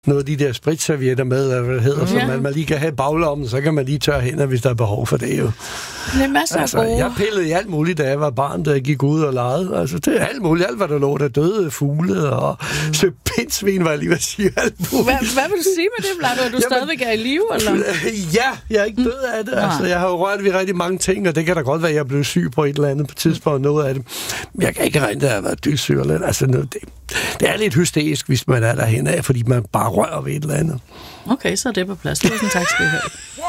noget af de der spritservietter med, eller hvad det hedder, så man lige kan have i baglommen, så kan man lige tørre hænder, hvis der er behov for det jo. Det er masser af gode. Jeg pillede i alt muligt, da jeg var barn, da jeg gik ud og legede. Altså, det er alt muligt. Alt, hvad der lå, der døde fugle og pindsvin, var jeg lige ved at sige. Alt muligt. Hvad vil du sige med det, Vlad? Er du stadigvæk er i live, eller? Ja, jeg er ikke død af det. Altså, jeg har jo rørt ved rigtig mange ting, og det kan da godt være, at jeg blev syg på et eller andet på tidspunkt, noget af det. Men jeg kan ikke regne, at jeg har været dyssyg eller lidt. Altså, det er lidt hysterisk, hvis man er derhen af, fordi man bare rører ved et eller andet. Okay, så er det på plads. Tusind tak skal I have.